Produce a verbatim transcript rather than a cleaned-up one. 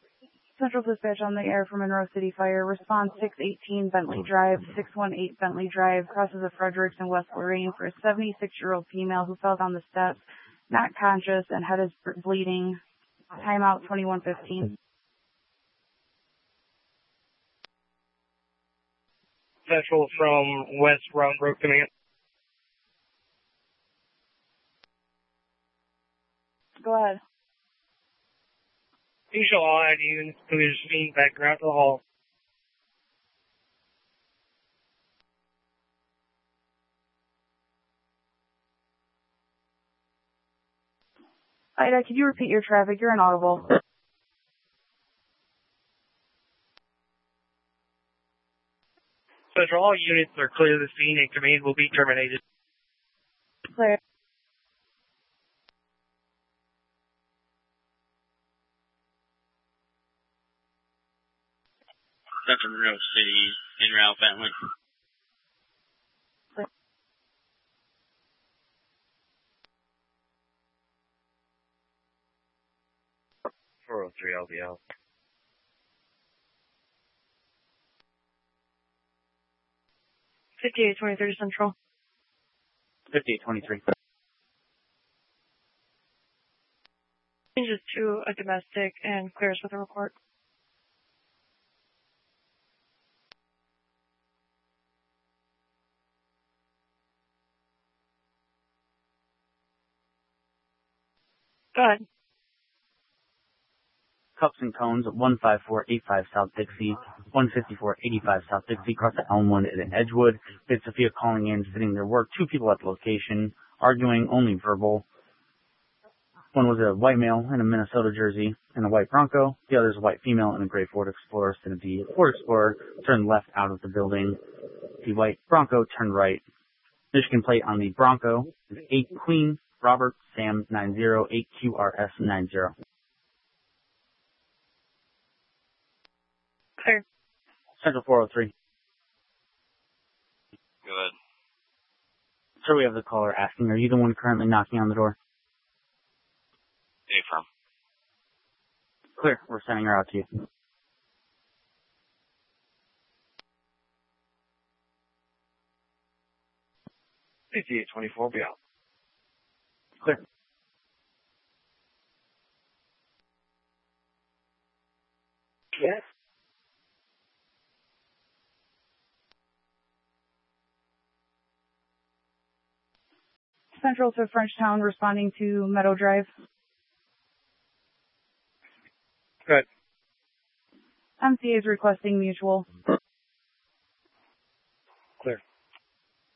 Central Dispatch on the air for Monroe City Fire. Response six eighteen Bentley Drive, six one eight Bentley Drive, crosses of Fredericks and West Lorraine for a seventy-six-year-old female who fell down the steps, not conscious, and head is bleeding. Timeout twenty-one fifteen. Central from West Round Road Command. Go ahead. You shall all add units to his scene background to the hall. Ida, could you repeat your traffic? You're inaudible. Central, all units are clear of the scene and command will be terminated. Clear. Central Monroe City, en route Bentley. Clear. four oh three L B L. fifty-eight twenty-three Central. fifty-eight twenty-three. Changes to a domestic and clears with a report. Go ahead. Cups and cones, one five four eight five South Dixie, one fifty-four eighty-five South Dixie, across the Elmwood and Edgewood. We had Sophia calling in, sitting their work. Two people at the location, arguing, only verbal. One was a white male in a Minnesota jersey and a white Bronco. The other is a white female in a gray Ford Explorer. So the Ford Explorer turned left out of the building. The white Bronco turned right. Michigan plate on the Bronco is eight Queen Robert Sam nine zero eight Q R S nine zero. Clear. Central four oh three. Good. Sir, we have the caller asking, are you the one currently knocking on the door? Affirm. Clear. We're sending her out to you. fifty-eight twenty-four, be out. Clear. Yes. Central to Frenchtown, responding to Meadow Drive. Good. M C A is requesting mutual. Clear.